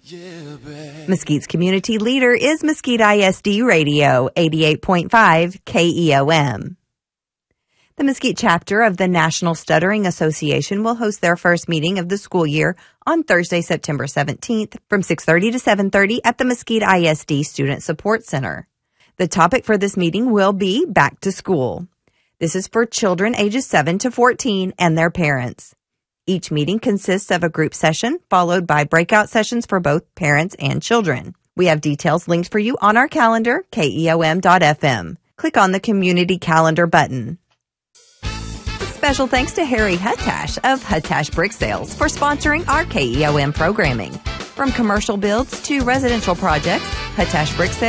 Mesquite's community leader is Mesquite ISD Radio, 88.5 KEOM. The Mesquite chapter of the National Stuttering Association will host their first meeting of the school year on Thursday, September 17th from 6:30 to 7:30 at the Mesquite ISD Student Support Center. The topic for this meeting will be Back to School. This is for children ages 7 to 14 and their parents. Each meeting consists of a group session followed by breakout sessions for both parents and children. We have details linked for you on our calendar, KEOM.FM. Click on the Community Calendar button. Special thanks to Harry Huttash of Huttash Brick Sales for sponsoring our KEOM programming. From commercial builds to residential projects, Huttash Brick Sales